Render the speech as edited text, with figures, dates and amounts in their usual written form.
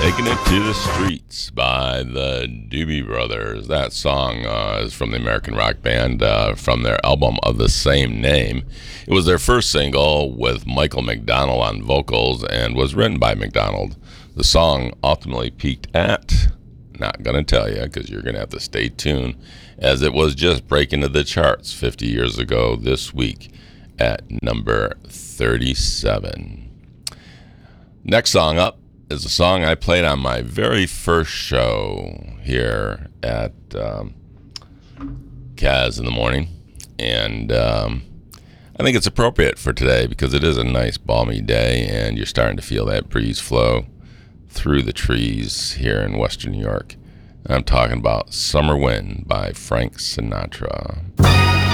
Taking It to the Streets by the Doobie Brothers. That song is from the American rock band from their album of the same name. It was their first single with Michael McDonald on vocals and was written by McDonald. The song ultimately peaked at, not going to tell you because you're going to have to stay tuned, as it was just breaking into the charts 50 years ago this week at number 37. Next song up is a song I played on my very first show here at Kaz in the Morning. And I think it's appropriate for today because it is a nice balmy day and you're starting to feel that breeze flow through the trees here in Western New York. I'm talking about Summer Wind by Frank Sinatra.